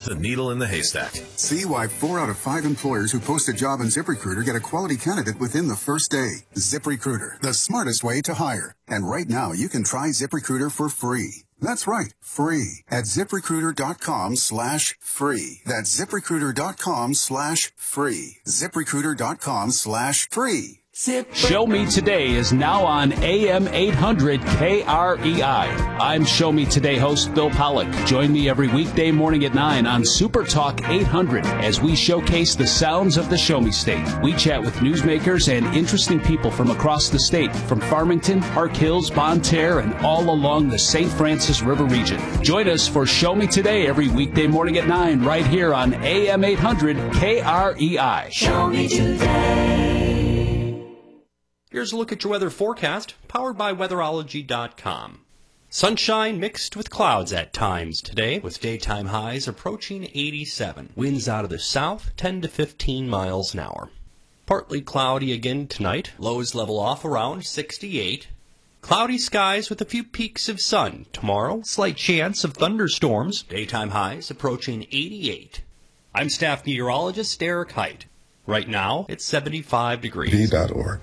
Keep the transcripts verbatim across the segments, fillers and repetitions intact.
the needle in the haystack. See why four out of five employers who post a job on ZipRecruiter get a quality candidate within the first day. ZipRecruiter, the smartest way to hire. And right now, you can try ZipRecruiter for free. That's right, free at ZipRecruiter.com slash free. That's ZipRecruiter.com slash free. ZipRecruiter.com slash free. Show Me Today is now on A M eight hundred K R E I. I'm Show Me Today host Bill Pollock. Join me every weekday morning at nine on Super Talk eight hundred as we showcase the sounds of the Show Me State. We chat with newsmakers and interesting people from across the state, from Farmington, Park Hills, Bonne Terre, and all along the Saint Francis River region. Join us for Show Me Today every weekday morning at nine right here on A M eight hundred K R E I. Show Me Today. Here's a look at your weather forecast, powered by weatherology dot com. Sunshine mixed with clouds at times today, with daytime highs approaching eighty-seven. Winds out of the south, ten to fifteen miles an hour. Partly cloudy again tonight. Lows level off around sixty-eight. Cloudy skies with a few peaks of sun. Tomorrow, slight chance of thunderstorms. Daytime highs approaching eighty-eight. I'm staff meteorologist Eric Height. Right now, it's seventy-five degrees. V dot org.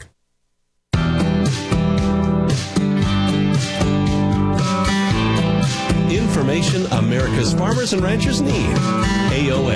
Information America's farmers and ranchers need. A O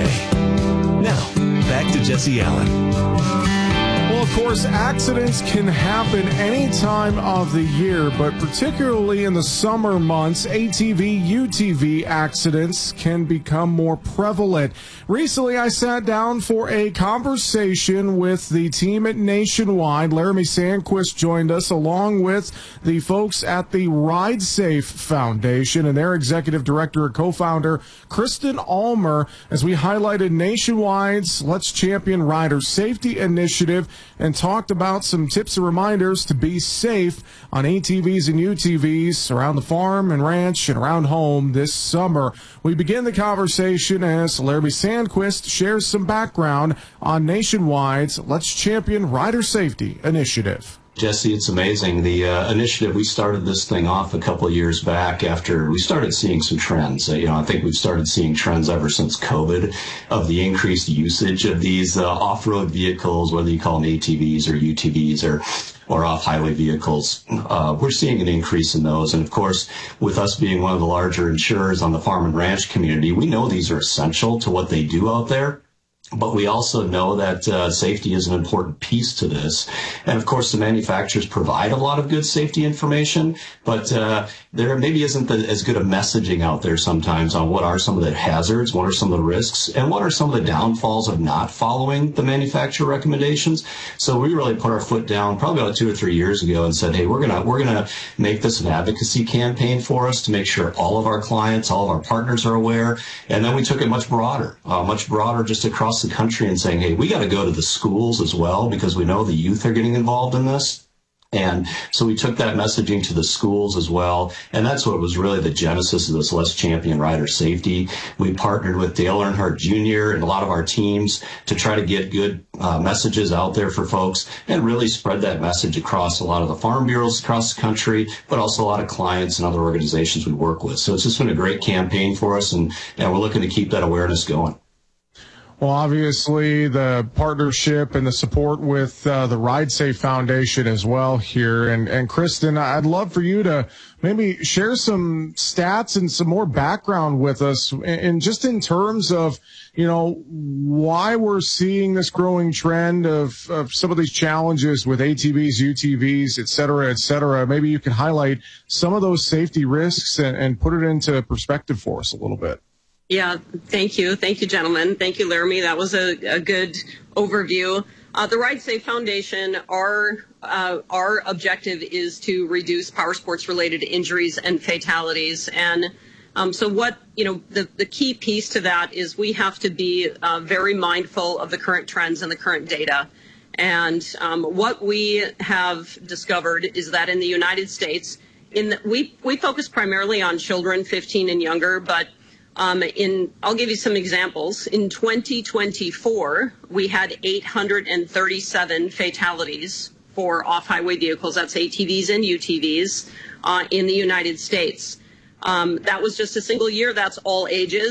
A. Now, back to Jesse Allen. Well, of course, accidents can happen any time of the year, but particularly in the summer months, A T V, U T V accidents can become more prevalent. Recently, I sat down for a conversation with the team at Nationwide. Laramie Sandquist joined us, along with the folks at the Ride Safe Foundation and their executive director and co-founder, Kristen Almer, as we highlighted Nationwide's Let's Champion Rider Safety Initiative and talked about some tips and reminders to be safe on A T Vs and U T Vs around the farm and ranch and around home this summer. We begin the conversation as Laramie Sandquist shares some background on Nationwide's Let's Champion Rider Safety Initiative. Jesse, it's amazing. The uh, initiative, we started this thing off a couple of years back after we started seeing some trends. Uh, you know, I think we've started seeing trends ever since COVID of the increased usage of these uh, off-road vehicles, whether you call them A T Vs or U T Vs or or off-highway vehicles. Uh, we're seeing an increase in those. And of course, with us being one of the larger insurers on the farm and ranch community, we know these are essential to what they do out there. But we also know that uh, safety is an important piece to this. And of course, the manufacturers provide a lot of good safety information, but uh, there maybe isn't the, as good a messaging out there sometimes on what are some of the hazards, what are some of the risks, and what are some of the downfalls of not following the manufacturer recommendations. So we really put our foot down probably about two or three years ago and said, hey, we're gonna we're gonna make this an advocacy campaign for us to make sure all of our clients, all of our partners are aware. And then we took it much broader, uh, much broader just across the country and saying, hey, we got to go to the schools as well because we know the youth are getting involved in this. And so we took that messaging to the schools as well. And that's what was really the genesis of this Let's Champion Rider Safety. We partnered with Dale Earnhardt Junior and a lot of our teams to try to get good uh, messages out there for folks and really spread that message across a lot of the farm bureaus across the country, but also a lot of clients and other organizations we work with. So it's just been a great campaign for us, and, and we're looking to keep that awareness going. Well, obviously, the partnership and the support with uh, the Ride Safe Foundation as well here. And, and Kristen, I'd love for you to maybe share some stats and some more background with us, and, and just in terms of, you know, why we're seeing this growing trend of, of some of these challenges with A T Vs, U T Vs, et cetera, et cetera. Maybe you can highlight some of those safety risks and, and put it into perspective for us a little bit. Yeah, thank you. Thank you, gentlemen. Thank you, Laramie. That was a, a good overview. Uh, the Ride Safe Foundation, our, uh, our objective is to reduce power sports related injuries and fatalities. And um, so what, you know, the, the key piece to that is we have to be uh, very mindful of the current trends and the current data. And um, what we have discovered is that in the United States, in the, we, we focus primarily on children fifteen and younger, but Um, in, I'll give you some examples. In twenty twenty-four, we had eight hundred thirty-seven fatalities for off-highway vehicles, that's A T Vs and U T Vs, uh, in the United States. Um, that was just a single year. That's all ages.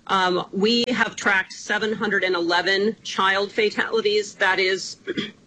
Um, we have tracked seven hundred eleven child fatalities. That is,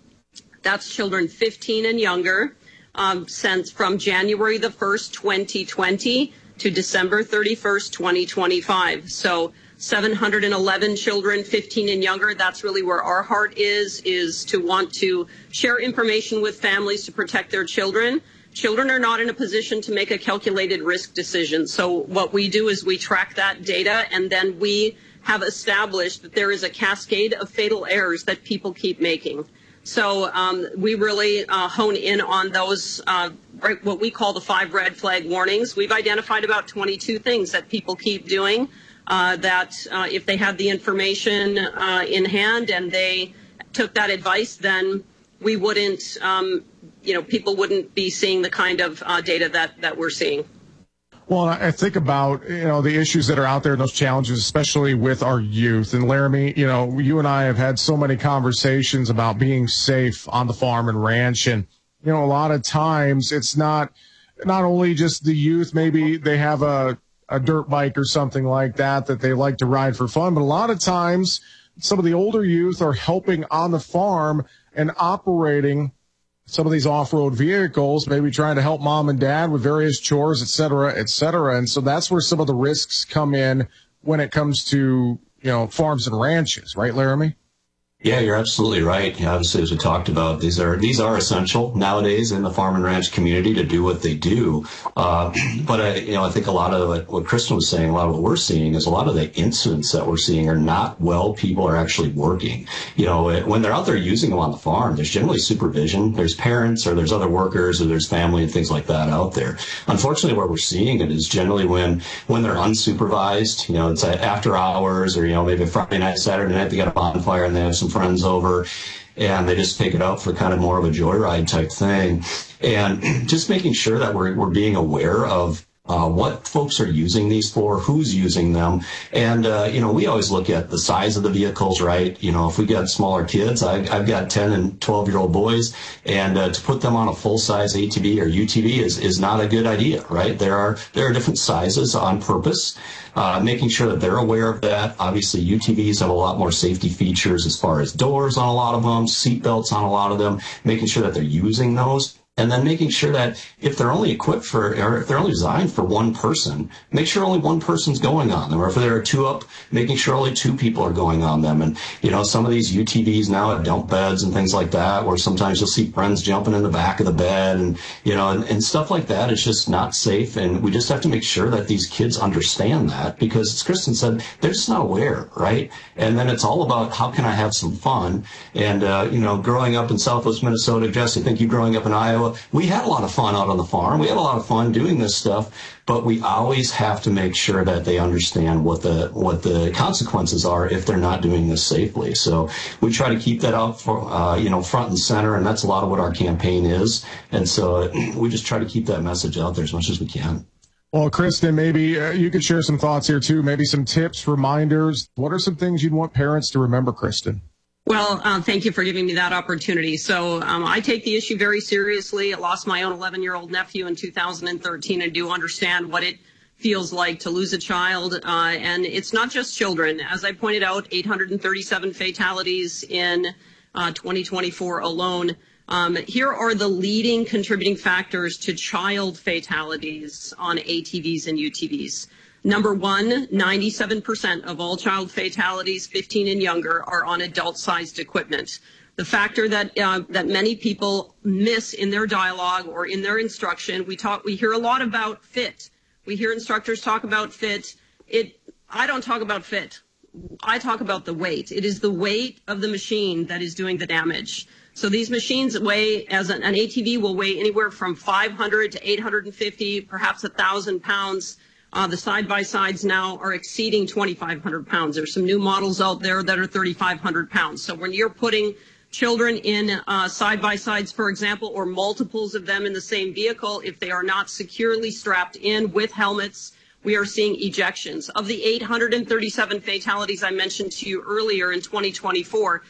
that's children fifteen and younger, um, since from January the first, twenty twenty to December thirty-first, twenty twenty-five. So seven hundred eleven children, fifteen and younger. That's really where our heart is, is to want to share information with families to protect their children. Children are not in a position to make a calculated risk decision. So what we do is we track that data, and then we have established that there is a cascade of fatal errors that people keep making. So um, we really uh, hone in on those, uh, right, what we call the five red flag warnings. We've identified about twenty-two things that people keep doing uh, that uh, if they had the information uh, in hand and they took that advice, then we wouldn't, um, you know, people wouldn't be seeing the kind of uh, data that, that we're seeing. Well, I think about, you know, the issues that are out there and those challenges, especially with our youth. And Laramie, you know, you and I have had so many conversations about being safe on the farm and ranch. And, you know, a lot of times it's not, not only just the youth, maybe they have a, a dirt bike or something like that that they like to ride for fun. But a lot of times some of the older youth are helping on the farm and operating some of these off-road vehicles, maybe trying to help mom and dad with various chores, et cetera, et cetera. And so that's where some of the risks come in when it comes to, you know, farms and ranches, right, Laramie? Yeah, you're absolutely right. Obviously, as we talked about, these are these are essential nowadays in the farm and ranch community to do what they do. Uh, but I, you know, I think a lot of what, what Kristen was saying, a lot of what we're seeing is a lot of the incidents that we're seeing are not well people are actually working. You know, when they're out there using them on the farm, there's generally supervision. There's parents or there's other workers or there's family and things like that out there. Unfortunately, where we're seeing it is generally when when they're unsupervised. You know, it's after hours or you know maybe Friday night, Saturday night they got a bonfire and they have some friends over and they just take it out for kind of more of a joyride type thing. And just making sure that we're, we're being aware of uh, what folks are using these for, who's using them. And, uh, you know, we always look at the size of the vehicles, right? You know, if we got smaller kids, I, I've got ten and twelve year old boys, and uh, to put them on a full size A T V or U T V is, is not a good idea, right? There are, there are different sizes on purpose. Uh, making sure that they're aware of that. Obviously, U T Vs have a lot more safety features as far as doors on a lot of them, seat belts on a lot of them, making sure that they're using those. And then making sure that if they're only equipped for, or if they're only designed for one person, make sure only one person's going on them. Or if there are two up, making sure only two people are going on them. And, you know, some of these U T Vs now have dump beds and things like that, where sometimes you'll see friends jumping in the back of the bed and, you know, and, and stuff like that. It's just not safe. And we just have to make sure that these kids understand that because, as Kristen said, they're just not aware, right? And then it's all about how can I have some fun? And, uh, you know, growing up in Southwest Minnesota, Jess, I think you growing up in Iowa, we had a lot of fun out on the farm. We had a lot of fun doing this stuff, but we always have to make sure that they understand what the what the consequences are if they're not doing this safely. So we try to keep that out for uh, you know front and center, and that's a lot of what our campaign is. And so we just try to keep that message out there as much as we can. Well, Kristen, maybe uh, you could share some thoughts here too. Maybe some tips, reminders. What are some things you'd want parents to remember, Kristen? Well, um, thank you for giving me that opportunity. So um, I take the issue very seriously. I lost my own eleven-year-old nephew in two thousand thirteen. I do understand what it feels like to lose a child. Uh, and it's not just children. As I pointed out, eight hundred thirty-seven fatalities in uh, twenty twenty-four alone. Um, here are the leading contributing factors to child fatalities on A T Vs and U T Vs. Number one, ninety-seven percent of all child fatalities, fifteen and younger, are on adult-sized equipment. The factor that uh, that many people miss in their dialogue or in their instruction, we talk, we hear a lot about fit. We hear instructors talk about fit. It, I don't talk about fit. I talk about the weight. It is the weight of the machine that is doing the damage. So these machines weigh, as an, an A T V will weigh anywhere from five hundred to eight hundred fifty, perhaps one thousand pounds. Uh, the side-by-sides now are exceeding twenty-five hundred pounds. There's some new models out there that are thirty-five hundred pounds. So when you're putting children in uh, side-by-sides, for example, or multiples of them in the same vehicle, if they are not securely strapped in with helmets, we are seeing ejections. Of the eight hundred thirty-seven fatalities I mentioned to you earlier in twenty twenty-four,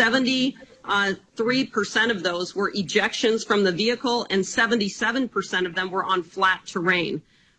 seventy-three percent of those were ejections from the vehicle and seventy-seven percent of them were on flat terrain.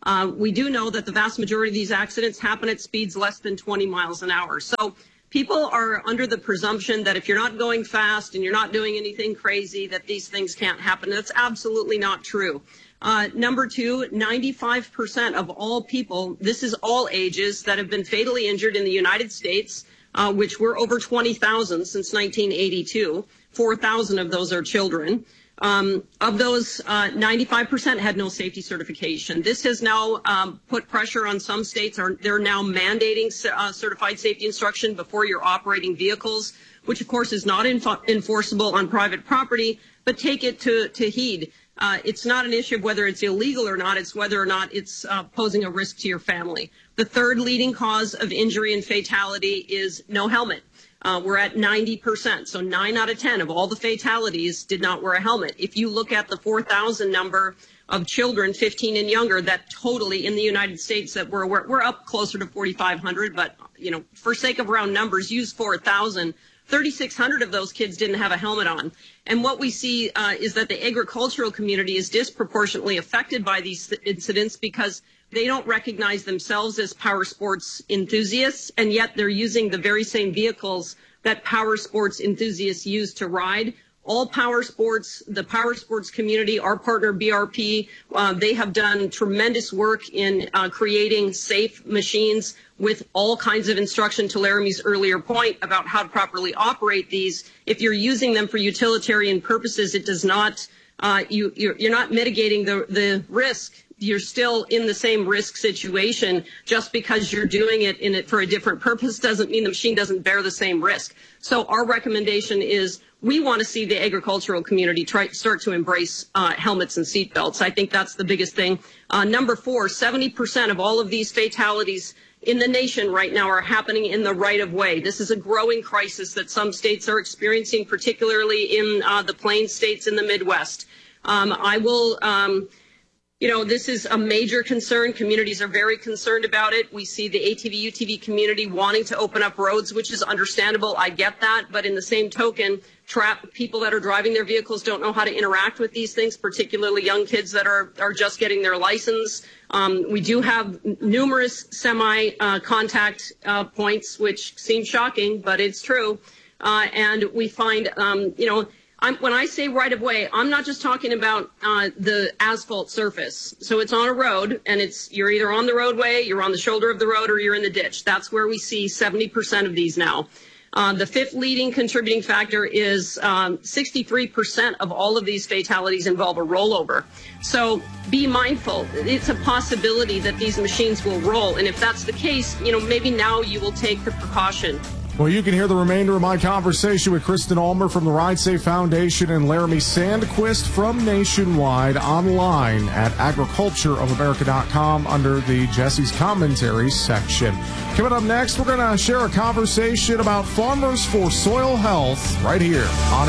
Uh, we do know that the vast majority of these accidents happen at speeds less than twenty miles an hour. So people are under the presumption that if you're not going fast and you're not doing anything crazy, that these things can't happen. That's absolutely not true. Uh, number two, ninety-five percent of all people, this is all ages, that have been fatally injured in the United States, uh, which were over twenty thousand since nineteen eighty-two. four thousand of those are children. Um, of those, uh, ninety-five percent had no safety certification. This has now um, put pressure on some states. Are, they're now mandating uh, certified safety instruction before you're operating vehicles, which of course is not info- enforceable on private property, but take it to, to heed. Uh, it's not an issue of whether it's illegal or not, it's whether or not it's uh, posing a risk to your family. The third leading cause of injury and fatality is no helmet. Uh, we're at ninety percent, so nine out of ten of all the fatalities did not wear a helmet. If you look at the four thousand number of children fifteen and younger, that totally in the United States that we're, we're, we're up closer to forty-five hundred, but, you know, for sake of round numbers, use four thousand. thirty-six hundred of those kids didn't have a helmet on. And what we see uh, is that the agricultural community is disproportionately affected by these incidents because they don't recognize themselves as power sports enthusiasts, and yet they're using the very same vehicles that power sports enthusiasts use to ride. All power sports, the power sports community, our partner B R P, uh, they have done tremendous work in uh, creating safe machines with all kinds of instruction, to Laramie's earlier point about how to properly operate these. If you're using them for utilitarian purposes, it does not, uh, you, you're, you're not mitigating the, the risk. You're still in the same risk situation. Just because you're doing it in it for a different purpose doesn't mean the machine doesn't bear the same risk. So our recommendation is we want to see the agricultural community try start to embrace uh, helmets and seatbelts. I think that's the biggest thing. Uh, number four, seventy percent of all of these fatalities in the nation right now are happening in the right of way. This is a growing crisis that some states are experiencing, particularly in uh, the plain states in the Midwest. Um, I will, um, you know, this is a major concern. Communities are very concerned about it. We see the A T V, U T V community wanting to open up roads, which is understandable. I get that. But in the same token, trap people that are driving their vehicles don't know how to interact with these things, particularly young kids that are, are just getting their license. Um, we do have numerous semi-contact uh, uh, points, which seem shocking, but it's true. Uh, and we find, um, you know, I'm, when I say right of way, I'm not just talking about uh, the asphalt surface. So it's on a road, and it's you're either on the roadway, you're on the shoulder of the road, or you're in the ditch. That's where we see seventy percent of these now. Uh, the fifth leading contributing factor is um, sixty-three percent of all of these fatalities involve a rollover. So be mindful. It's a possibility that these machines will roll. And if that's the case, you know, maybe now you will take the precaution. Well, you can hear the remainder of my conversation with Kristen Ulmer from the Ride Safe Foundation and Laramie Sandquist from Nationwide online at agriculture of america dot com under the Jesse's Commentary section. Coming up next, we're going to share a conversation about Farmers for Soil Health right here on A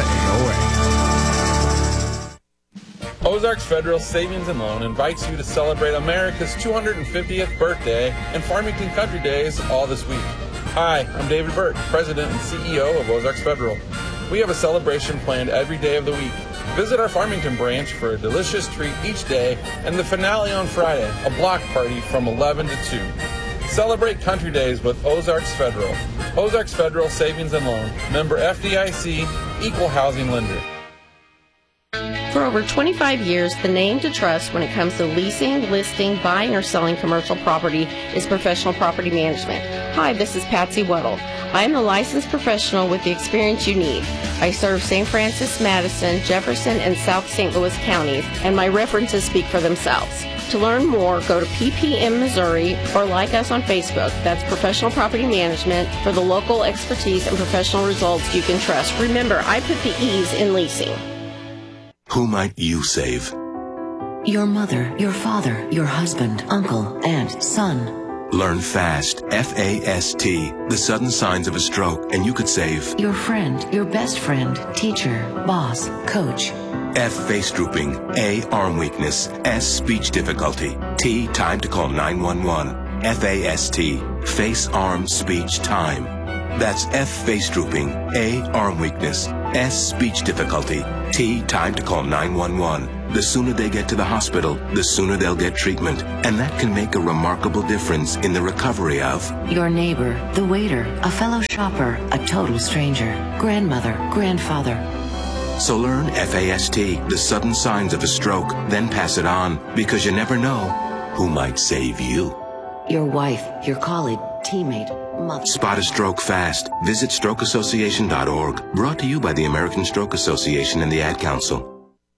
O A. Ozarks Federal Savings and Loan invites you to celebrate America's two hundred fiftieth birthday and Farmington Country Days all this week. Hi, I'm David Burt, President and C E O of Ozarks Federal. We have a celebration planned every day of the week. Visit our Farmington branch for a delicious treat each day and the finale on Friday, a block party from eleven to two. Celebrate Country Days with Ozarks Federal. Ozarks Federal Savings and Loan, member F D I C, equal housing lender. For over twenty-five years, the name to trust when it comes to leasing, listing, buying, or selling commercial property is Professional Property Management. Hi, this is Patsy Weddle. I am the licensed professional with the experience you need. I serve Saint Francis, Madison, Jefferson, and South Saint Louis counties, and my references speak for themselves. To learn more, go to P P M Missouri or like us on Facebook. That's Professional Property Management for the local expertise and professional results you can trust. Remember, I put the E's in leasing. Who might you save? Your mother, your father, your husband, uncle, aunt, son. Learn FAST, F A S T, the sudden signs of a stroke, and you could save your friend, your best friend, teacher, boss, coach. F, face drooping. A, arm weakness. S, speech difficulty. T, time to call nine one one. F A S T, face, arm, speech, time. That's F, face drooping, A, arm weakness, S, speech difficulty, T, time to call nine one one. The sooner they get to the hospital, the sooner they'll get treatment. And that can make a remarkable difference in the recovery of your neighbor, the waiter, a fellow shopper, a total stranger, grandmother, grandfather. So learn F A S T, the sudden signs of a stroke, then pass it on, because you never know who might save you. Your wife, your colleague, teammate, mother. Spot a stroke fast. Visit stroke association dot org. Brought to you by the American Stroke Association and the Ad Council.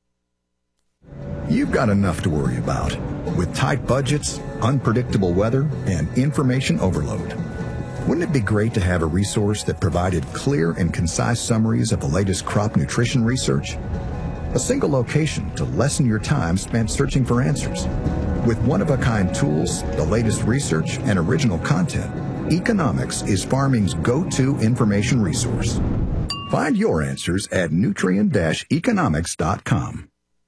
You've got enough to worry about with tight budgets, unpredictable weather, and information overload. Wouldn't it be great to have a resource that provided clear and concise summaries of the latest crop nutrition research? A single location to lessen your time spent searching for answers. With one-of-a-kind tools, the latest research, and original content, Economics is farming's go-to information resource. Find your answers at nutrient dash economics dot com.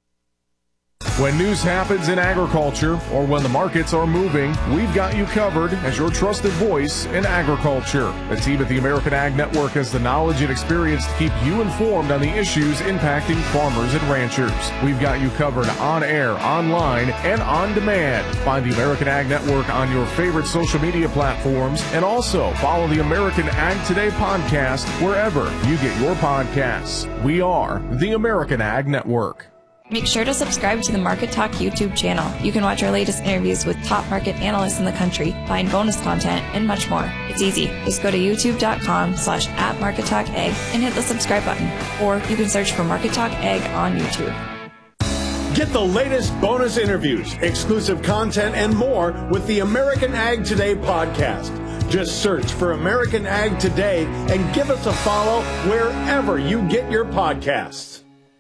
When news happens in agriculture or when the markets are moving, we've got you covered as your trusted voice in agriculture. The team at the American Ag Network has the knowledge and experience to keep you informed on the issues impacting farmers and ranchers. We've got you covered on air, online, and on demand. Find the American Ag Network on your favorite social media platforms, and also follow the American Ag Today podcast wherever you get your podcasts. We are the American Ag Network. Make sure to subscribe to the Market Talk YouTube channel. You can watch our latest interviews with top market analysts in the country, find bonus content, and much more. It's easy. Just go to youtube.com slash at Market Talk Ag and hit the subscribe button. Or you can search for Market Talk Ag on YouTube. Get the latest bonus interviews, exclusive content, and more with the American Ag Today podcast. Just search for American Ag Today and give us a follow wherever you get your podcasts.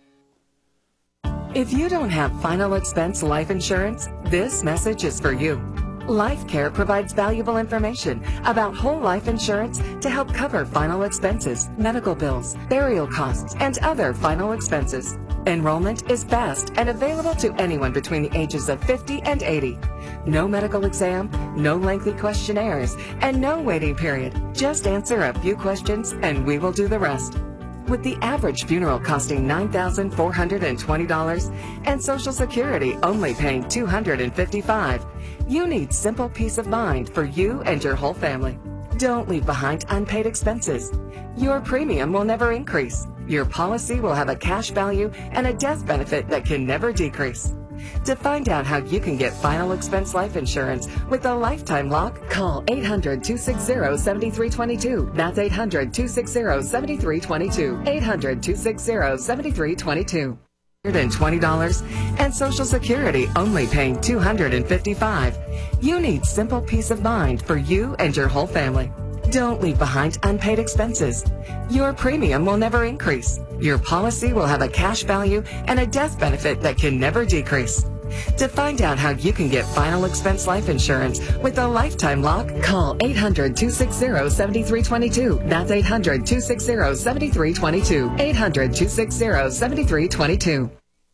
If you don't have final expense life insurance, this message is for you. LifeCare provides valuable information about whole life insurance to help cover final expenses, medical bills, burial costs, and other final expenses. Enrollment is fast and available to anyone between the ages of fifty and eighty. No medical exam, no lengthy questionnaires, and no waiting period. Just answer a few questions and we will do the rest. With the average funeral costing nine thousand four hundred twenty dollars and Social Security only paying two hundred fifty-five dollars, you need simple peace of mind for you and your whole family. Don't leave behind unpaid expenses. Your premium will never increase. Your policy will have a cash value and a death benefit that can never decrease. To find out how you can get final expense life insurance with a lifetime lock, call eight hundred, two six zero, seven three two two. That's eight hundred, two six zero, seven three two two. eight hundred, two six zero, seven three two two. one hundred twenty dollars and Social Security only paying two hundred fifty-five dollars. You need simple peace of mind for you and your whole family. Don't leave behind unpaid expenses. Your premium will never increase. Your policy will have a cash value and a death benefit that can never decrease. To find out how you can get final expense life insurance with a lifetime lock, call eight hundred, two six zero, seven three two two. That's eight hundred, two six zero, seven three two two. eight hundred, two six zero, seven three two two.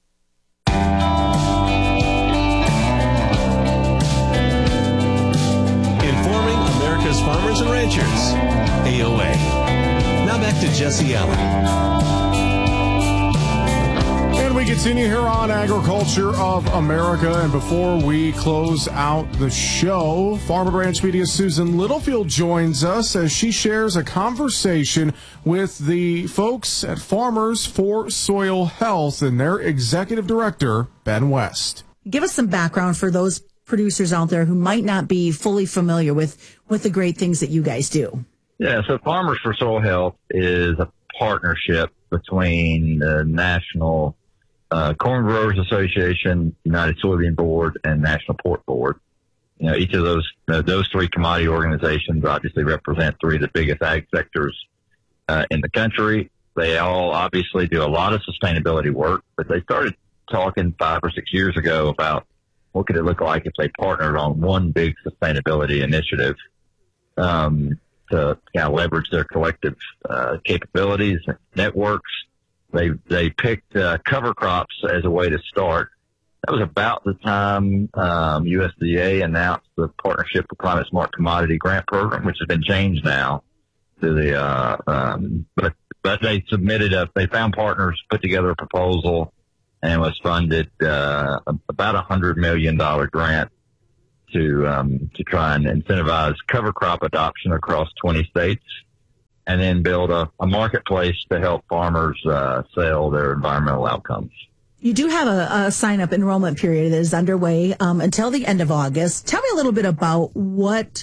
Informing America's farmers and ranchers. A O A. Now back to Jesse Allen. And we continue here on Agriculture of America. And before we close out the show, Farm and Ranch Media's Susan Littlefield joins us as she shares a conversation with the folks at Farmers for Soil Health and their executive director, Ben West. Give us some background for those producers out there who might not be fully familiar with, with the great things that you guys do. Yeah, so Farmers for Soil Health is a partnership between the National uh, Corn Growers Association, United Soybean Board, and National Pork Board. You know, each of those uh, those three commodity organizations obviously represent three of the biggest ag sectors uh, in the country. They all obviously do a lot of sustainability work, but they started talking five or six years ago about what could it look like if they partnered on one big sustainability initiative um, to kind of leverage their collective uh, capabilities and networks. They they picked uh, cover crops as a way to start. That was about the time um, U S D A announced the Partnership for Climate Smart Commodity Grant Program, which has been changed now. to the, uh, um, but, but they submitted a, they found partners, put together a proposal, and was funded, uh, about a hundred million dollar grant to, um, to try and incentivize cover crop adoption across twenty states, and then build a, a marketplace to help farmers, uh, sell their environmental outcomes. You do have a, a sign-up enrollment period that is underway um, until the end of August. Tell me a little bit about what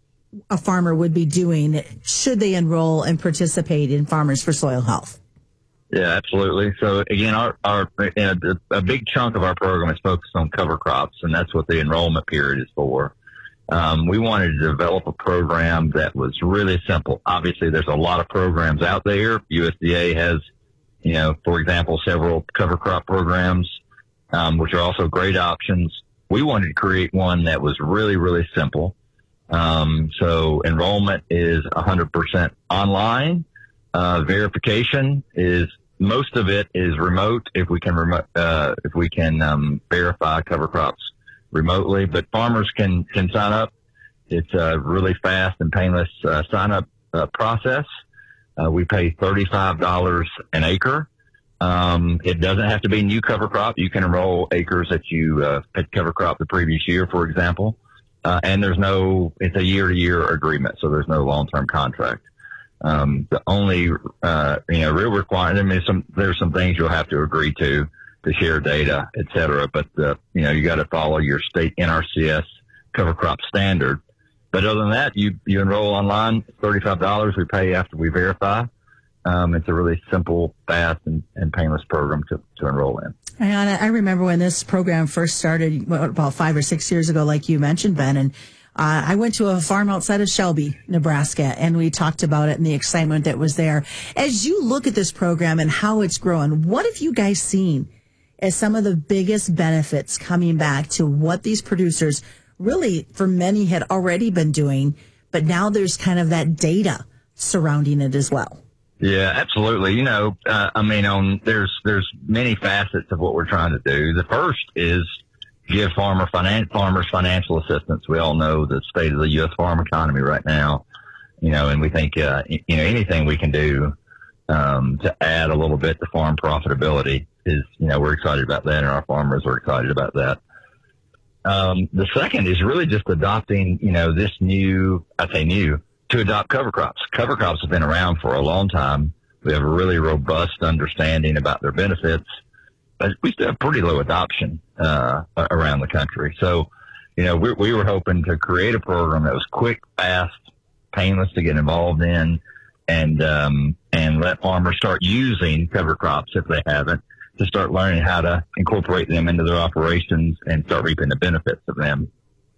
a farmer would be doing should they enroll and participate in Farmers for Soil Health. Yeah, absolutely. So again, our, our you know, a big chunk of our program is focused on cover crops, and that's what the enrollment period is for. Um, we wanted to develop a program that was really simple. Obviously, there's a lot of programs out there. U S D A has, you know, for example, several cover crop programs, um, which are also great options. We wanted to create one that was really, really simple. Um, so enrollment is one hundred percent online. Uh, verification is, most of it is remote if we can remote, uh, if we can, um, verify cover crops remotely, but farmers can, can sign up. It's a really fast and painless, uh, sign up, uh, process. Uh, we pay thirty-five dollars an acre. Um, it doesn't have to be new cover crop. You can enroll acres that you, uh, had cover crop the previous year, for example. Uh, and there's no, it's a year to year agreement. So there's no long-term contract. Um, the only, uh, you know, real requirement, I mean, some, there's some things you'll have to agree to, to share data, et cetera. But, uh, you know, you got to follow your state N R C S cover crop standard. But other than that, you, you enroll online, thirty-five dollars we pay after we verify. Um, it's a really simple, fast, and, and painless program to, to enroll in. And I remember when this program first started, what, about five or six years ago, like you mentioned, Ben, and uh, I went to a farm outside of Shelby, Nebraska, and we talked about it and the excitement that was there. As you look at this program and how it's growing, what have you guys seen as some of the biggest benefits coming back to what these producers really, for many, had already been doing, but now there's kind of that data surrounding it as well? Yeah, absolutely. You know, uh, I mean, on there's there's many facets of what we're trying to do. The first is give farmer finan- farmers financial assistance. We all know the state of the U S farm economy right now, you know, and we think uh, you know anything we can do um, to add a little bit to farm profitability is, you know, we're excited about that, and our farmers are excited about that. Um, the second is really just adopting, you know, this new, I say new, to adopt cover crops. Cover crops have been around for a long time. We have a really robust understanding about their benefits, but we still have pretty low adoption uh, around the country. So, you know, we, we were hoping to create a program that was quick, fast, painless to get involved in, and um, and let farmers start using cover crops if they haven't, to start learning how to incorporate them into their operations and start reaping the benefits of them.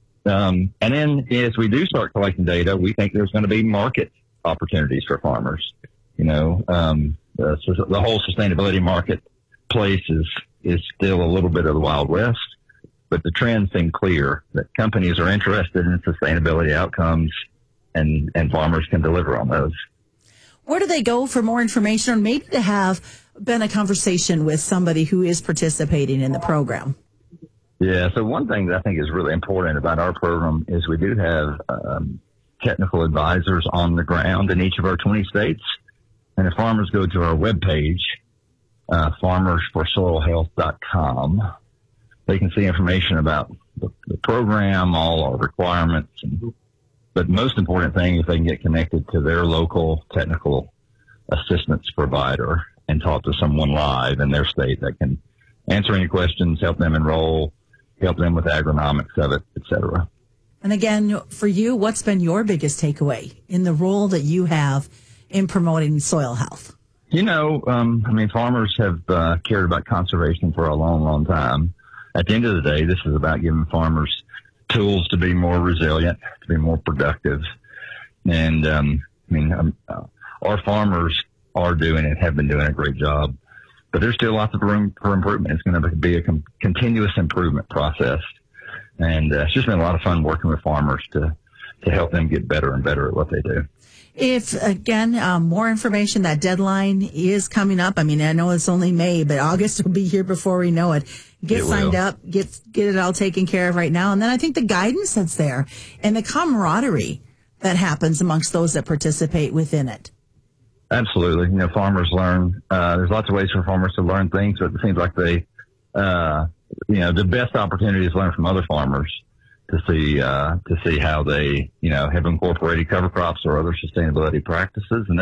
Um, and then as we do start collecting data, we think there's going to be market opportunities for farmers. You know, um, the, the whole sustainability marketplace is, is still a little bit of the Wild West, but the trends seem clear that companies are interested in sustainability outcomes, and, and farmers can deliver on those. Where do they go for more information, or maybe to have been a conversation with somebody who is participating in the program? Yeah, so one thing that I think is really important about our program is we do have um, technical advisors on the ground in each of our twenty states. And if farmers go to our webpage, uh, farmers for soil health dot com, they can see information about the, the program, all our requirements. And, but most important thing is they can get connected to their local technical assistance provider and talk to someone live in their state that can answer any questions, help them enroll, help them with agronomics of it, et cetera. And again, for you, what's been your biggest takeaway in the role that you have in promoting soil health? You know, um, I mean, farmers have uh, cared about conservation for a long, long time. At the end of the day, this is about giving farmers tools to be more resilient, to be more productive. And, um, I mean, um, uh, our farmers are doing and have been doing a great job, but there's still lots of room for improvement. It's going to be a com- continuous improvement process. And uh, it's just been a lot of fun working with farmers to, to help them get better and better at what they do. If, again, um, more information, that deadline is coming up. I mean, I know it's only May, but August will be here before we know it. Get it signed will. up, get get it all taken care of right now. And then I think the guidance that's there and the camaraderie that happens amongst those that participate within it. Absolutely. You know, farmers learn, uh, there's lots of ways for farmers to learn things, but it seems like they, uh, you know, the best opportunity is to learn from other farmers to see, uh, to see how they, you know, have incorporated cover crops or other sustainability practices. And